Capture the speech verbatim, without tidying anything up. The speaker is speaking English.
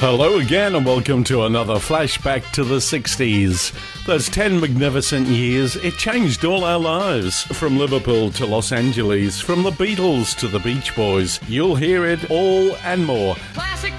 Hello again and welcome to another flashback to the sixties. Those ten magnificent years, it changed all our lives. From Liverpool to Los Angeles, from the Beatles to the Beach Boys. You'll hear it all and more. Classic